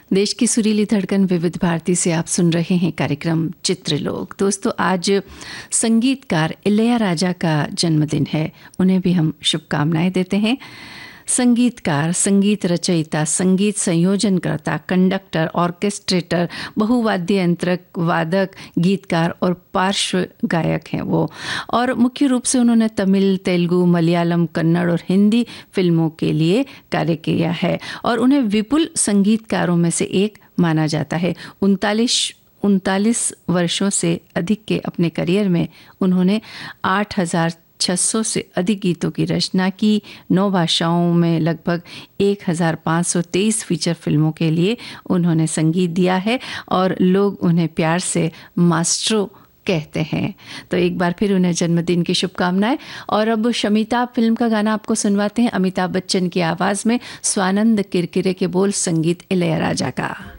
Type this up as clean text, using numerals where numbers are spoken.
देश की सुरीली धड़कन विविध भारती से आप सुन रहे हैं कार्यक्रम चित्रलोक। दोस्तों, आज संगीतकार इलैयाराजा का जन्मदिन है। उन्हें भी हम शुभकामनाएं देते हैं। संगीतकार, संगीत रचयिता, संगीत संयोजनकर्ता, कंडक्टर, ऑर्केस्ट्रेटर, बहुवाद्य यंत्र वादक, गीतकार और पार्श्व गायक हैं वो। और मुख्य रूप से उन्होंने तमिल, तेलुगु, मलयालम, कन्नड़ और हिंदी फिल्मों के लिए कार्य किया है और उन्हें विपुल संगीतकारों में से एक माना जाता है। 39 वर्षों से अधिक के अपने करियर में उन्होंने 8,600 से अधिक गीतों की रचना की। 9 भाषाओं में लगभग 1,523 फीचर फिल्मों के लिए उन्होंने संगीत दिया है और लोग उन्हें प्यार से मास्ट्रो कहते हैं। तो एक बार फिर उन्हें जन्मदिन की शुभकामनाएं। और अब शमिता फिल्म का गाना आपको सुनवाते हैं अमिताभ बच्चन की आवाज़ में। स्वानंद किरकिरे के बोल, संगीत इलैयाराजा का।